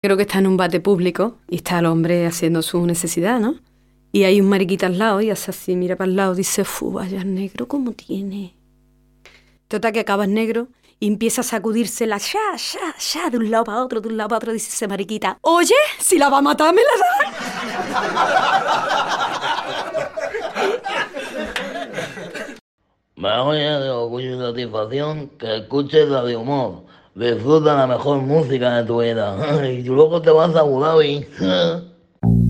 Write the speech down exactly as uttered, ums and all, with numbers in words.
Creo que está en un bate público y está el hombre haciendo su necesidad, ¿no? Y hay un mariquita al lado y hace así, mira para el lado, dice, fu, vaya negro como tiene. Total que acabas negro y empieza a sacudirse la ya, ya, ya, de un lado para otro, de un lado para otro, dice ese mariquita, oye, si la va a matar, me la da. Me voy de orgullo y satisfacción que escuches la de humor. Disfruta la mejor música de tu vida. Y luego te vas a Abu Dhabi.